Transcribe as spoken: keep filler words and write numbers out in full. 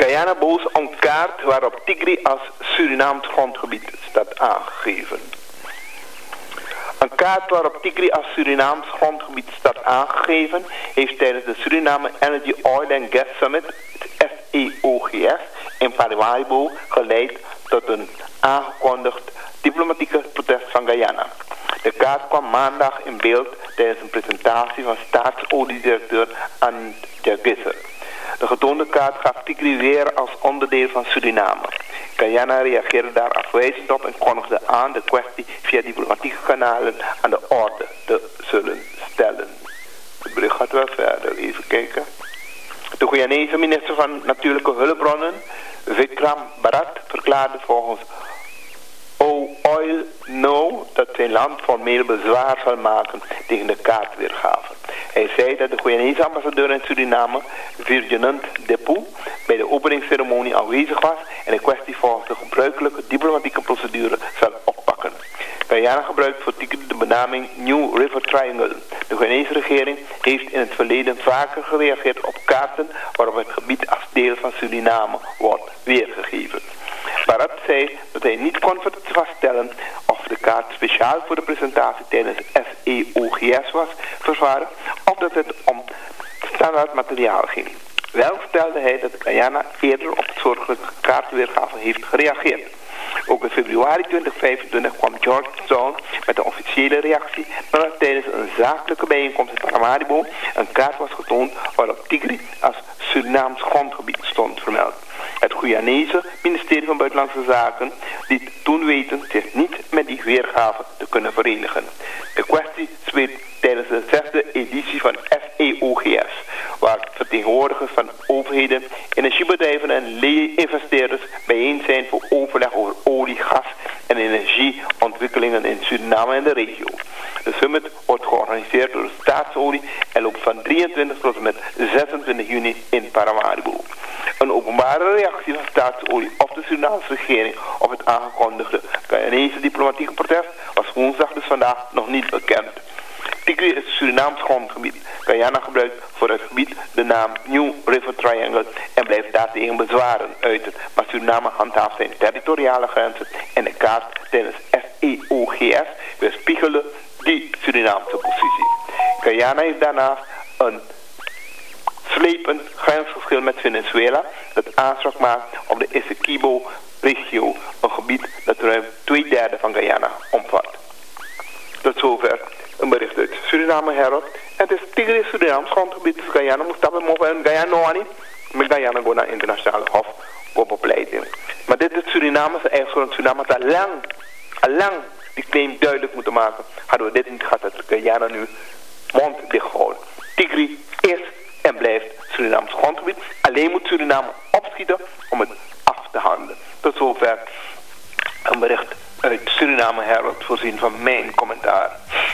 Guyana bood een kaart waarop Tigri als Surinaams grondgebied staat aangegeven. Een kaart waarop Tigri als Surinaams grondgebied staat aangegeven heeft tijdens de Suriname Energy Oil and Gas Summit, S E O G S, in Paramaribo geleid tot een aangekondigd diplomatieke protest van Guyana. De kaart kwam maandag in beeld tijdens een presentatie van staatsoliedirecteur Anne Jagisser. De getoonde kaart gaf Tigri weer als onderdeel van Suriname. Guyana reageerde daar afwijzend op en kondigde aan de kwestie via diplomatieke kanalen aan de orde te zullen stellen. Het bericht gaat wel verder, even kijken. De Guyanese minister van Natuurlijke Hulpbronnen, Vikram Bharat, verklaarde volgens Oil No dat zijn land formeel bezwaar zal maken tegen de kaartweergave. Hij zei dat de Guyanese ambassadeur in Suriname, Virginand Depoe, bij de openingsceremonie aanwezig was en de kwestie volgens de gebruikelijke diplomatieke procedure zal oppakken. Guyana gebruikt voor Tigri de benaming New River Triangle. De Guyanese regering heeft in het verleden vaker gereageerd op kaarten waarop het gebied als deel van Suriname wordt weergegeven. Bharat zei dat hij niet kon vaststellen of de kaart speciaal voor de presentatie tijdens S E O G S was vervaren of dat het om standaard materiaal ging. Wel stelde hij dat Guyana eerder op de soortgelijke kaartweergave heeft gereageerd. Ook in februari twintig vijfentwintig kwam Georgetown met een officiële reactie nadat tijdens een zakelijke bijeenkomst in Paramaribo een kaart was getoond waarop Tigri als Surinaams grondgebied stond vermeld. Het Guyanese ministerie van Buitenlandse Zaken liet toen weten zich niet met die weergave te kunnen verenigen. De kwestie speelt tijdens de zesde editie van S E O G S, waar vertegenwoordigers van overheden, energiebedrijven en investeerders bijeen zijn voor overleg over olie, gas en energieontwikkelingen in Suriname en de regio. De summit wordt georganiseerd door de Staatsolie en loopt van drieëntwintig tot en met zesentwintig juni in Paramaribo. Een openbare reactie van Staatsolie op de Surinaamse regering op het aangekondigde Guyanese diplomatieke protest was woensdag dus vandaag nog niet bekend. Tigri is Surinaams grondgebied. Guyana gebruikt voor het gebied de naam New River Triangle en blijft daartegen bezwaren uiten. Maar Suriname handhaaft zijn territoriale grenzen en de kaart tijdens S E O G S weerspiegelen die Surinaamse positie. Guyana heeft daarnaast een slepend grensverschil met Venezuela dat aanspraak maakt op de Essequibo-regio, een gebied dat ruim twee derde van Guyana omvat. Tot zover een bericht uit Suriname Herald. Het is Tigri Surinaams grondgebied, dus Guyana moet stappen mogen en Guyana niet. Met Guyana gaan naar internationale hof op opleiding. Maar dit is Suriname, zijn eigen soort Suriname, dat al lang, al lang die claim duidelijk moeten maken. Hadden we dit niet gehad, dat Guyana nu mond dicht houden. Tigri is en blijft Surinaams grondgebied. Alleen moet Suriname opschieten om het af te handelen. Tot zover een bericht uit Suriname Herald, voorzien van mijn commentaar.